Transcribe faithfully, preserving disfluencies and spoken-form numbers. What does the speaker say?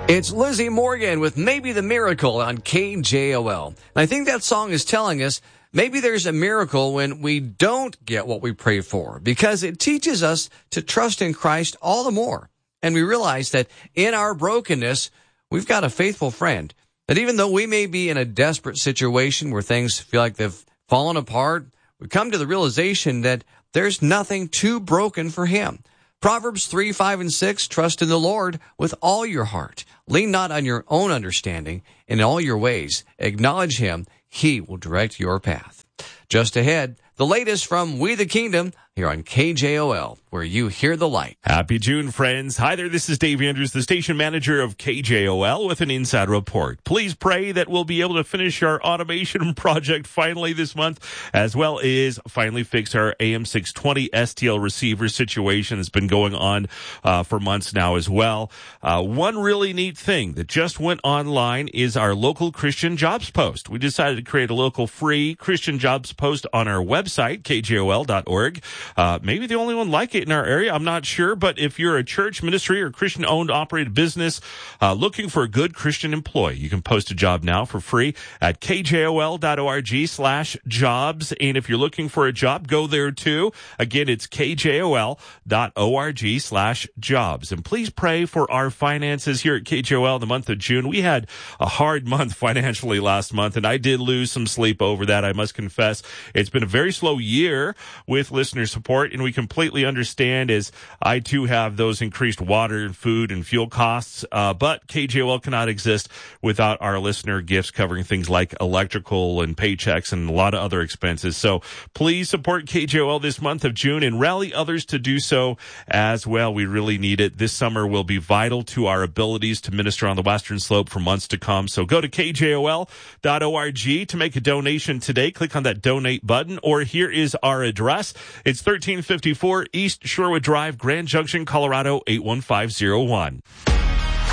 It's Lizzie Morgan with Maybe the Miracle on K J O L. And I think that song is telling us maybe there's a miracle when we don't get what we pray for, because it teaches us to trust in Christ all the more. And we realize that in our brokenness, we've got a faithful friend. That even though we may be in a desperate situation where things feel like they've fallen apart, we come to the realization that there's nothing too broken for him. Proverbs three, five, and six, trust in the Lord with all your heart. Lean not on your own understanding. In all your ways, acknowledge him. He will direct your path. Just ahead, the latest from We the Kingdom here on K J O L, where you hear the light. Happy June, friends. Hi there, this is Dave Andrews, the station manager of K J O L, with an inside report. Please pray that we'll be able to finish our automation project finally this month, as well as finally fix our A M six twenty S T L receiver situation that's been going on uh, for months now as well. Uh, one really neat thing that just went online is our local Christian jobs post. We decided to create a local free Christian jobs post on our website, K J O L dot org. Uh, maybe the only one like it in our area, I'm not sure, but if you're a church, ministry, or Christian-owned, operated business uh, looking for a good Christian employee, you can post a job now for free at K J O L dot org slash jobs. And if you're looking for a job, go there too. Again, it's K J O L dot org slash jobs. And please pray for our finances here at K J O L in the month of June. We had a hard month financially last month, and I did lose some sleep over that, I must confess. It's been a very slow year with listener support, and we completely understand, as I too have those increased water and food and fuel costs, uh, but K J O L cannot exist without our listener gifts covering things like electrical and paychecks and a lot of other expenses. So please support K J O L this month of June and rally others to do so as well. We really need it. This summer will be vital to our abilities to minister on the Western Slope for months to come. So go to K J O L dot org to make a donation today. Click on that donate button, or here is our address. It's thirteen fifty-four East Shorewood Drive, Grand Junction, Colorado, eight one five zero one.